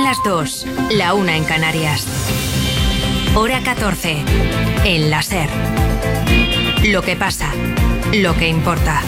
las 2, la 1 en Canarias. Hora 14, en la SER. Lo que pasa, lo que importa.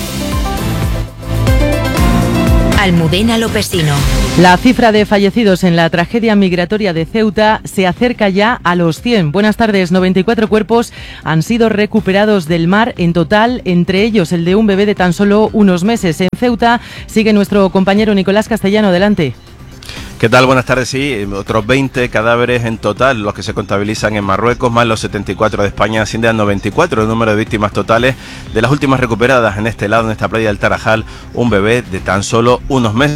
Almudena Lopesino. La cifra de fallecidos en la tragedia migratoria de Ceuta se acerca ya a los 100. Buenas tardes. 94 cuerpos han sido recuperados del mar en total, entre ellos el de un bebé de tan solo unos meses. En Ceuta sigue nuestro compañero Nicolás Castellano. Adelante. ¿Qué tal? Buenas tardes. Sí, otros 20 cadáveres en total, los que se contabilizan en Marruecos, más los 74 de España, asciende a 94 el número de víctimas totales. De las últimas recuperadas en este lado, en esta playa del Tarajal, un bebé de tan solo unos meses.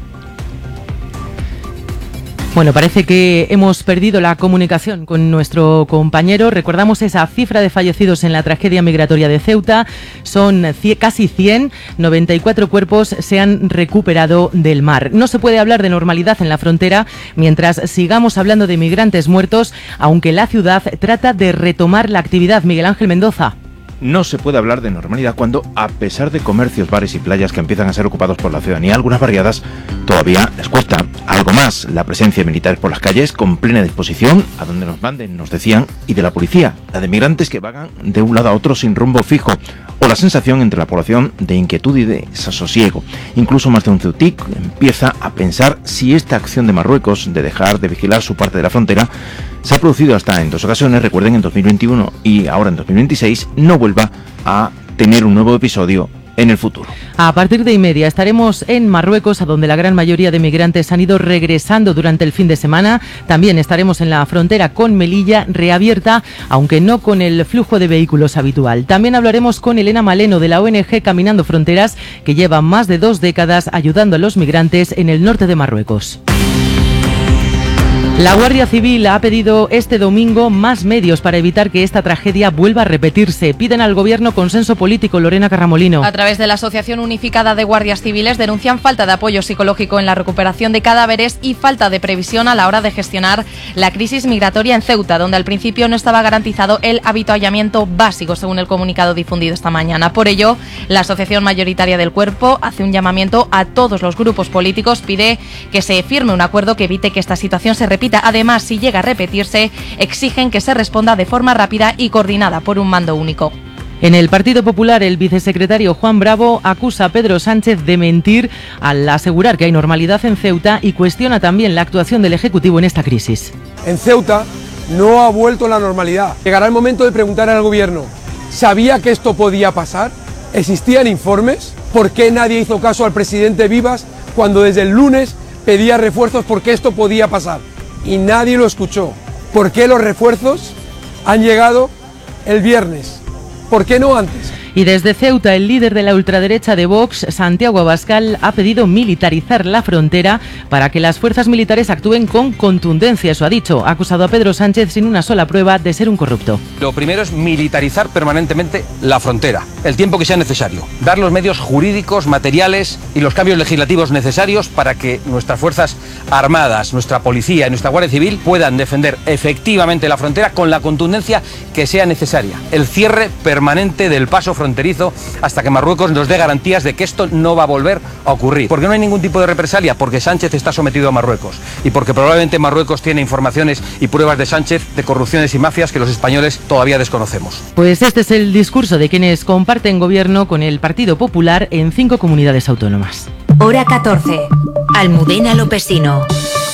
Bueno, parece que hemos perdido la comunicación con nuestro compañero. Recordamos esa cifra de fallecidos en la tragedia migratoria de Ceuta. Son casi 100, 94 cuerpos se han recuperado del mar. No se puede hablar de normalidad en la frontera mientras sigamos hablando de migrantes muertos, aunque la ciudad trata de retomar la actividad. Miguel Ángel Mendoza. No se puede hablar de normalidad cuando, a pesar de comercios, bares y playas que empiezan a ser ocupados por la ciudadanía, algunas barriadas, todavía les cuesta algo más. La presencia de militares por las calles, con plena disposición, a donde nos manden, nos decían, y de la policía, la de migrantes que vagan de un lado a otro sin rumbo fijo, o la sensación entre la población de inquietud y de desasosiego. Incluso más de un ceutic empieza a pensar si esta acción de Marruecos de dejar de vigilar su parte de la frontera se ha producido hasta en 2 ocasiones, recuerden, en 2021 y ahora en 2026, no vuelva a tener un nuevo episodio en el futuro. A partir de 1:30 estaremos en Marruecos, a donde la gran mayoría de migrantes han ido regresando durante el fin de semana. También estaremos en la frontera con Melilla, reabierta, aunque no con el flujo de vehículos habitual. También hablaremos con Elena Maleno, de la ONG Caminando Fronteras, que lleva más de 2 décadas ayudando a los migrantes en el norte de Marruecos. La Guardia Civil ha pedido este domingo más medios para evitar que esta tragedia vuelva a repetirse. Piden al Gobierno consenso político. Lorena Carramolino. A través de la Asociación Unificada de Guardias Civiles denuncian falta de apoyo psicológico en la recuperación de cadáveres y falta de previsión a la hora de gestionar la crisis migratoria en Ceuta, donde al principio no estaba garantizado el avituallamiento básico, según el comunicado difundido esta mañana. Por ello, la Asociación Mayoritaria del Cuerpo hace un llamamiento a todos los grupos políticos, pide que se firme un acuerdo que evite que esta situación se repita. Además, si llega a repetirse, exigen que se responda de forma rápida y coordinada por un mando único. En el Partido Popular, el vicesecretario Juan Bravo acusa a Pedro Sánchez de mentir al asegurar que hay normalidad en Ceuta y cuestiona también la actuación del Ejecutivo en esta crisis. En Ceuta no ha vuelto la normalidad. Llegará el momento de preguntar al Gobierno, ¿sabía que esto podía pasar? ¿Existían informes? ¿Por qué nadie hizo caso al presidente Vivas cuando desde el lunes pedía refuerzos porque esto podía pasar? Y nadie lo escuchó. ¿Por qué los refuerzos han llegado el viernes? ¿Por qué no antes? Y desde Ceuta, el líder de la ultraderecha de Vox, Santiago Abascal, ha pedido militarizar la frontera para que las fuerzas militares actúen con contundencia. Eso ha dicho. Ha acusado a Pedro Sánchez sin una sola prueba de ser un corrupto. Lo primero es militarizar permanentemente la frontera, el tiempo que sea necesario. Dar los medios jurídicos, materiales y los cambios legislativos necesarios para que nuestras fuerzas armadas, nuestra policía y nuestra Guardia Civil puedan defender efectivamente la frontera con la contundencia que sea necesaria. El cierre permanente del paso fronterizo hasta que Marruecos nos dé garantías de que esto no va a volver a ocurrir. Porque no hay ningún tipo de represalia, porque Sánchez está sometido a Marruecos y porque probablemente Marruecos tiene informaciones y pruebas de Sánchez de corrupciones y mafias que los españoles todavía desconocemos. Pues este es el discurso de quienes comparten gobierno con el Partido Popular en 5 comunidades autónomas. Hora 14. Almudena Lopesino.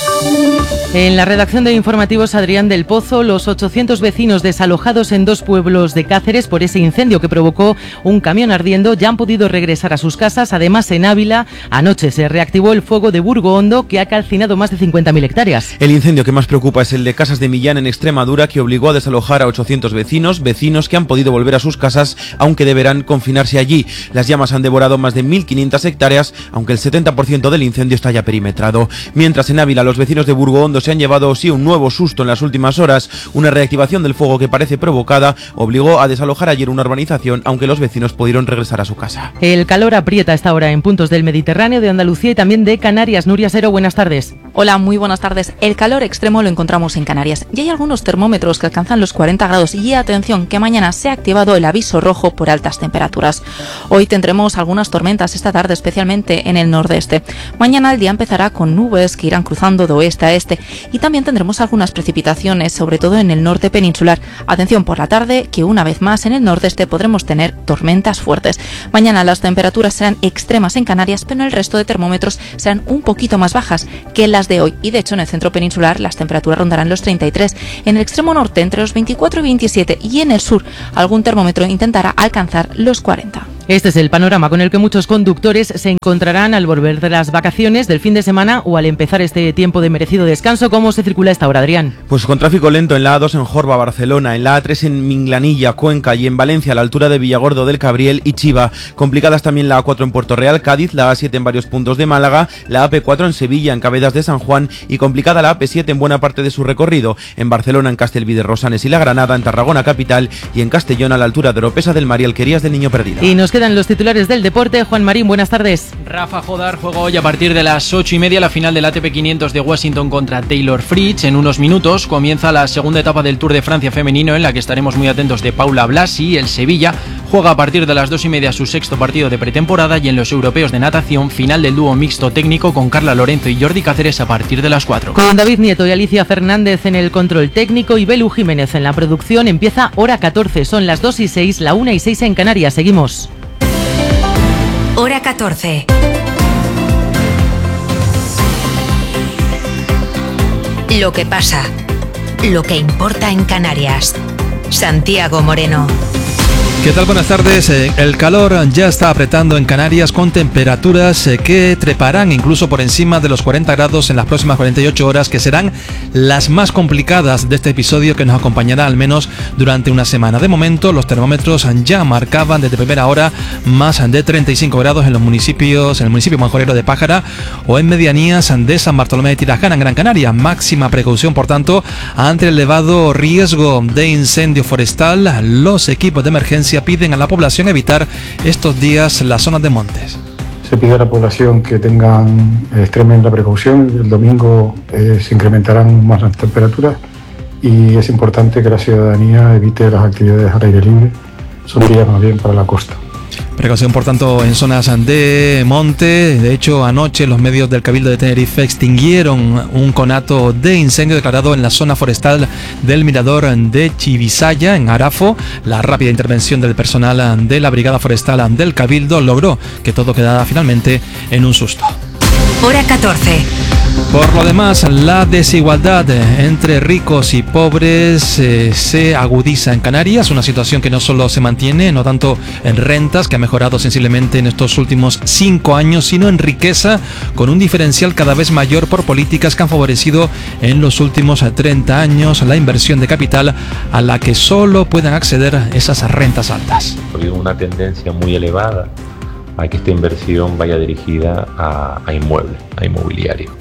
En la redacción de Informativos, Adrián del Pozo, los 800 vecinos desalojados en 2 pueblos de Cáceres por ese incendio que provocó un camión ardiendo ya han podido regresar a sus casas. Además, en Ávila, anoche se reactivó el fuego de Burgo Hondo, que ha calcinado más de 50.000 hectáreas. El incendio que más preocupa es el de Casas de Millán, en Extremadura, que obligó a desalojar a 800 vecinos que han podido volver a sus casas, aunque deberán confinarse allí. Las llamas han devorado más de 1.500 hectáreas, aunque el 70% del incendio está ya perimetrado. Mientras en Ávila, los vecinos de Burgo Hondo se han llevado sí un nuevo susto en las últimas horas. Una reactivación del fuego que parece provocada obligó a desalojar ayer una urbanización, aunque los vecinos pudieron regresar a su casa. El calor aprieta esta hora en puntos del Mediterráneo, de Andalucía y también de Canarias. Nuria Sero, buenas tardes. Hola, muy buenas tardes. El calor extremo lo encontramos en Canarias y hay algunos termómetros que alcanzan los 40 grados y atención que mañana se ha activado el aviso rojo por altas temperaturas. Hoy tendremos algunas tormentas esta tarde, especialmente en el nordeste. Mañana el día empezará con nubes que irán cruzando de oeste a este, y también tendremos algunas precipitaciones, sobre todo en el norte peninsular. Atención por la tarde, que una vez más en el nordeste podremos tener tormentas fuertes. Mañana las temperaturas serán extremas en Canarias, pero en el resto de termómetros serán un poquito más bajas que las de hoy, y de hecho en el centro peninsular las temperaturas rondarán los 33, en el extremo norte entre los 24 y 27, y en el sur algún termómetro intentará alcanzar los 40. Este es el panorama con el que muchos conductores se encontrarán al volver de las vacaciones del fin de semana o al empezar este tiempo de merecido descanso. ¿Cómo se circula esta hora, Adrián? Pues con tráfico lento en la A2 en Jorba, Barcelona, en la A3 en Minglanilla, Cuenca, y en Valencia a la altura de Villargordo del Cabriel y Chiva. Complicadas también la A4 en Puerto Real, Cádiz, la A7 en varios puntos de Málaga, la AP4 en Sevilla, en Cabedas de San Juan, y complicada la AP7 en buena parte de su recorrido. En Barcelona, en Castelví de Rosanes y La Granada, en Tarragona capital, y en Castellón a la altura de Oropesa del Mar y Alquerías del Niño Perdido. Y nos quedan los titulares del deporte. Juan Marín, buenas tardes. Rafa Jodar juega hoy a partir de las 8:30 la final del ATP 500 de Washington contra Taylor Fritz. En unos minutos comienza la segunda etapa del Tour de Francia femenino, en la que estaremos muy atentos de Paula Blasi. El Sevilla juega a partir de las 2:30 su sexto partido de pretemporada, y en los europeos de natación, final del dúo mixto técnico con Carla Lorenzo y Jordi Cáceres a partir de las 4. Con David Nieto y Alicia Fernández en el control técnico y Belu Jiménez en la producción, empieza Hora 14. Son las 2:06, la 1:06 en Canarias. Seguimos. Hora 14. Lo que pasa, lo que importa en Canarias. Santiago Moreno. ¿Qué tal? Buenas tardes. El calor ya está apretando en Canarias, con temperaturas que treparán incluso por encima de los 40 grados en las próximas 48 horas, que serán las más complicadas de este episodio, que nos acompañará al menos durante una semana. De momento, los termómetros ya marcaban desde primera hora más de 35 grados en el municipio majorero de Pájara o en medianías de San Bartolomé de Tirajana, en Gran Canaria. Máxima precaución, por tanto, ante el elevado riesgo de incendio forestal. Los equipos de emergencia piden a la población evitar estos días las zonas de montes. Se pide a la población que extremen la precaución. El domingo se incrementarán más las temperaturas, y es importante que la ciudadanía evite las actividades al aire libre. Son días más bien para la costa. Precaución, por tanto, en zonas de monte. De hecho, anoche los medios del Cabildo de Tenerife extinguieron un conato de incendio declarado en la zona forestal del mirador de Chivisaya, en Arafo. La rápida intervención del personal de la Brigada Forestal del Cabildo logró que todo quedara finalmente en un susto. Hora 14. Por lo demás, la desigualdad entre ricos y pobres se agudiza en Canarias, una situación que no solo se mantiene, no tanto en rentas, que ha mejorado sensiblemente en estos últimos 5 años, sino en riqueza, con un diferencial cada vez mayor por políticas que han favorecido en los últimos 30 años la inversión de capital, a la que solo pueden acceder esas rentas altas. Ha habido una tendencia muy elevada a que esta inversión vaya dirigida a inmuebles, a inmobiliario.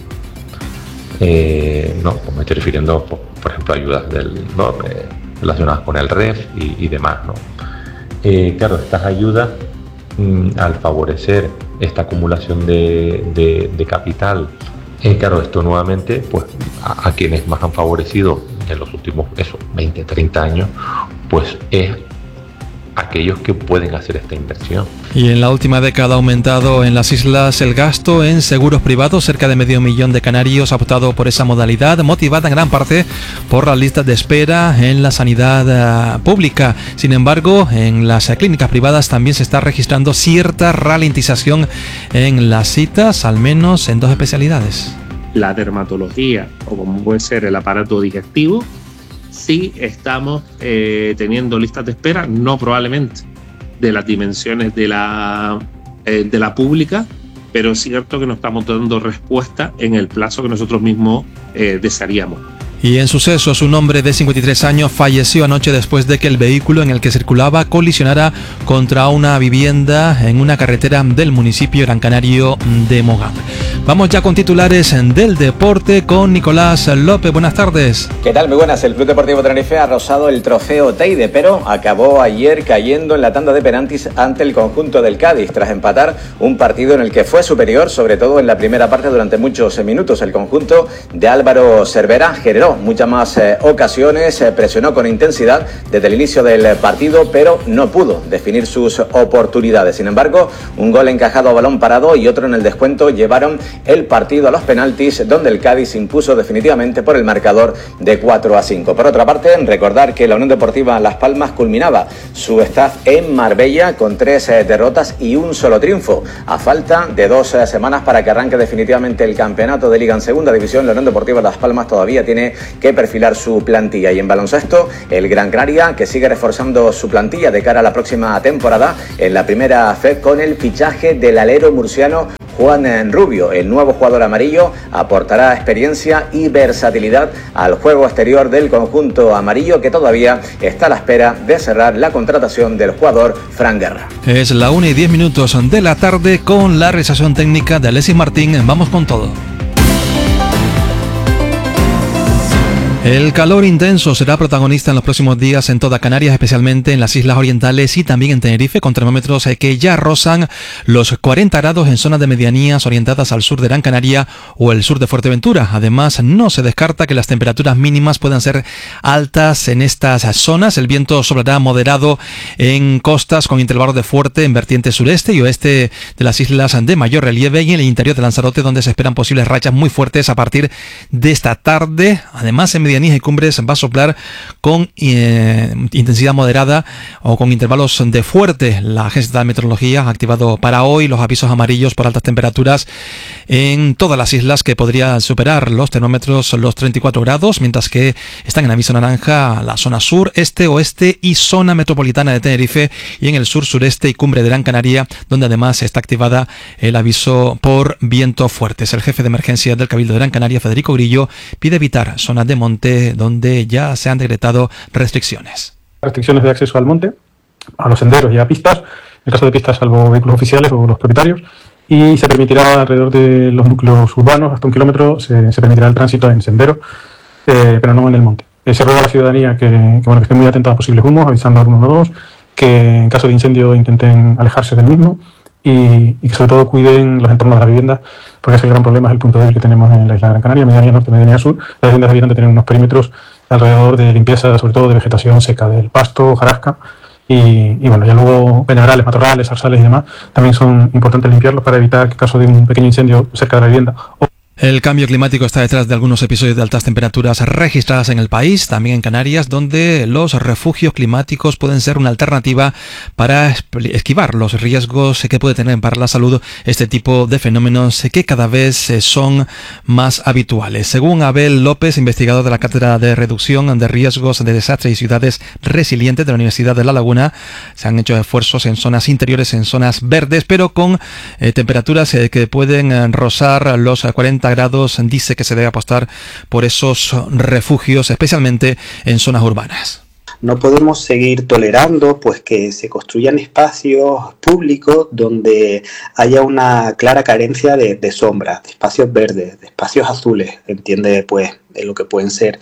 No, pues me estoy refiriendo, por ejemplo, a ayudas relacionadas con el REF y demás, ¿no? Claro, estas ayudas, al favorecer esta acumulación de capital, claro, esto nuevamente, pues a quienes más han favorecido en los últimos 20, 30 años, pues es aquellos que pueden hacer esta inversión. Y en la última década ha aumentado en las islas el gasto en seguros privados. Cerca de 500.000 de canarios ha optado por esa modalidad, motivada en gran parte por las listas de espera en la sanidad pública. Sin embargo, en las clínicas privadas también se está registrando cierta ralentización en las citas, al menos en 2 especialidades. La dermatología, o como puede ser el aparato digestivo, sí estamos teniendo listas de espera, no probablemente de las dimensiones de la pública, pero es cierto que no estamos dando respuesta en el plazo que nosotros mismos desearíamos. Y en sucesos, un hombre de 53 años falleció anoche después de que el vehículo en el que circulaba colisionara contra una vivienda en una carretera del municipio Gran Canario de Mogán. Vamos ya con titulares del deporte con Nicolás López. Buenas tardes. ¿Qué tal? Muy buenas. El Club Deportivo Tenerife ha rozado el trofeo Teide, pero acabó ayer cayendo en la tanda de penaltis ante el conjunto del Cádiz, tras empatar un partido en el que fue superior, sobre todo en la primera parte durante muchos minutos. El conjunto de Álvaro Cervera generó Creó muchas más ocasiones, presionó con intensidad desde el inicio del partido, pero no pudo definir sus oportunidades. Sin embargo, un gol encajado a balón parado y otro en el descuento llevaron el partido a los penaltis, donde el Cádiz se impuso definitivamente por el marcador de 4-5. Por otra parte, recordar que la Unión Deportiva Las Palmas culminaba su staff en Marbella con 3 derrotas y un solo triunfo. A falta de 2 semanas para que arranque definitivamente el campeonato de Liga en Segunda División, la Unión Deportiva Las Palmas todavía tiene que perfilar su plantilla. Y en baloncesto, el Gran Canaria, que sigue reforzando su plantilla de cara a la próxima temporada en la primera FED con el fichaje del alero murciano Juan Rubio. El nuevo jugador amarillo aportará experiencia y versatilidad al juego exterior del conjunto amarillo, que todavía está a la espera de cerrar la contratación del jugador Fran Guerra. Es la 1:10 de la tarde con la realización técnica de Alexis Martín. Vamos con todo. El calor intenso será protagonista en los próximos días en toda Canarias, especialmente en las islas orientales y también en Tenerife, con termómetros que ya rozan los 40 grados en zonas de medianías orientadas al sur de Gran Canaria o el sur de Fuerteventura. Además, no se descarta que las temperaturas mínimas puedan ser altas en estas zonas. El viento soplará moderado en costas con intervalos de fuerte en vertiente sureste y oeste de las islas de mayor relieve y en el interior de Lanzarote, donde se esperan posibles rachas muy fuertes a partir de esta tarde. Además, en medianías y cumbres va a soplar con intensidad moderada o con intervalos de fuerte. La Agencia de Meteorología ha activado para hoy los avisos amarillos por altas temperaturas en todas las islas, que podrían superar los termómetros los 34 grados, mientras que están en aviso naranja la zona sur, este, oeste y zona metropolitana de Tenerife, y en el sur, sureste y cumbre de Gran Canaria, donde además está activada el aviso por vientos fuertes. El jefe de emergencia del Cabildo de Gran Canaria, Federico Grillo, pide evitar zonas de monte donde ya se han decretado restricciones. Restricciones de acceso al monte, a los senderos y a pistas, en el caso de pistas salvo vehículos oficiales o los propietarios, y se permitirá alrededor de los núcleos urbanos, hasta 1 kilómetro, se permitirá el tránsito en senderos, pero no en el monte. Se ruega a la ciudadanía que esté muy atenta a posibles humos, avisando al 112, que en caso de incendio intenten alejarse del mismo, y que sobre todo cuiden los entornos de la vivienda, porque ese es el gran problema, es el punto débil que tenemos en la isla de Gran Canaria, medianía norte, medianía sur. Las viviendas deberían de tener unos perímetros alrededor de limpieza, sobre todo de vegetación seca, del pasto, hojarasca, y bueno, ya luego penebrales, matorrales, zarzales y demás, también son importantes limpiarlos para evitar que en caso de un pequeño incendio cerca de la vivienda. El cambio climático está detrás de algunos episodios de altas temperaturas registradas en el país, también en Canarias, donde los refugios climáticos pueden ser una alternativa para esquivar los riesgos que puede tener para la salud este tipo de fenómenos que cada vez son más habituales. Según Abel López, investigador de la Cátedra de Reducción de Riesgos de Desastres y Ciudades Resilientes de la Universidad de La Laguna, se han hecho esfuerzos en zonas interiores, en zonas verdes, pero con temperaturas que pueden rozar los 40 grados. Dice que se debe apostar por esos refugios, especialmente en zonas urbanas. No podemos seguir tolerando pues que se construyan espacios públicos donde haya una clara carencia de sombra, de espacios verdes, de espacios azules, entiende pues de lo que pueden ser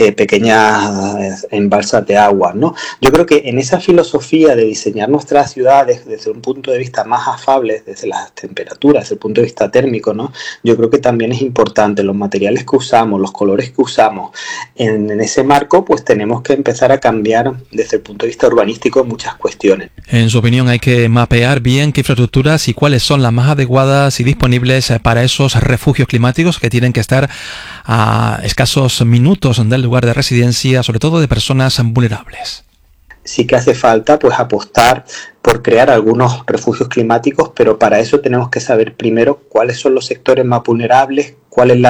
pequeñas embalsas de agua, ¿no? Yo creo que en esa filosofía de diseñar nuestras ciudades desde un punto de vista más afable, desde las temperaturas, desde el punto de vista térmico, ¿no? Yo creo que también es importante los materiales que usamos, los colores que usamos. En ese marco, pues tenemos que empezar a cambiar desde el punto de vista urbanístico muchas cuestiones. En su opinión, hay que mapear bien qué infraestructuras y cuáles son las más adecuadas y disponibles para esos refugios climáticos que tienen que estar a escasos minutos del lugar de residencia, sobre todo de personas vulnerables. Sí que hace falta pues apostar por crear algunos refugios climáticos, pero para eso tenemos que saber primero cuáles son los sectores más vulnerables, cuál es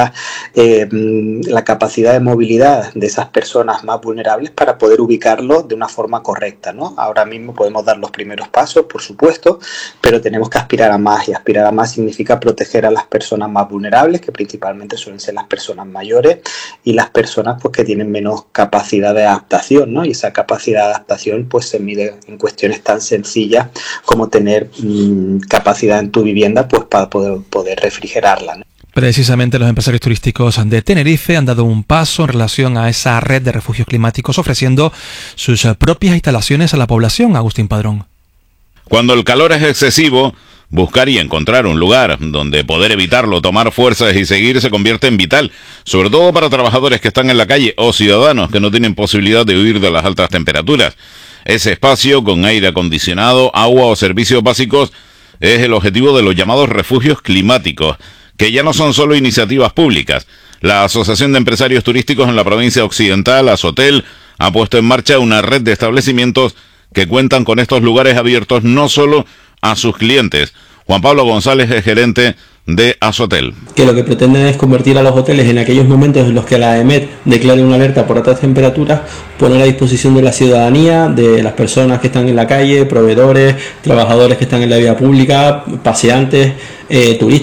la capacidad de movilidad de esas personas más vulnerables para poder ubicarlos de una forma correcta, ¿no? Ahora mismo podemos dar los primeros pasos, por supuesto, pero tenemos que aspirar a más, y aspirar a más significa proteger a las personas más vulnerables, que principalmente suelen ser las personas mayores y las personas pues que tienen menos capacidad de adaptación, ¿no? Y esa capacidad de adaptación pues se mide en cuestiones tan sencillas como tener capacidad en tu vivienda pues para poder refrigerarla, ¿no? Precisamente los empresarios turísticos de Tenerife han dado un paso en relación a esa red de refugios climáticos, ofreciendo sus propias instalaciones a la población. Agustín Padrón. Cuando el calor es excesivo, buscar y encontrar un lugar donde poder evitarlo, tomar fuerzas y seguir se convierte en vital, sobre todo para trabajadores que están en la calle o ciudadanos que no tienen posibilidad de huir de las altas temperaturas. Ese espacio con aire acondicionado, agua o servicios básicos es el objetivo de los llamados refugios climáticos, que ya no son solo iniciativas públicas. La Asociación de Empresarios Turísticos en la provincia occidental, Asotel, ha puesto en marcha una red de establecimientos que cuentan con estos lugares abiertos no solo a sus clientes. Juan Pablo González es gerente de Asotel. Que lo que pretenden es convertir a los hoteles en aquellos momentos en los que la AEMET declare una alerta por altas temperaturas, poner a disposición de la ciudadanía, de las personas que están en la calle, proveedores, trabajadores que están en la vía pública, paseantes, turistas.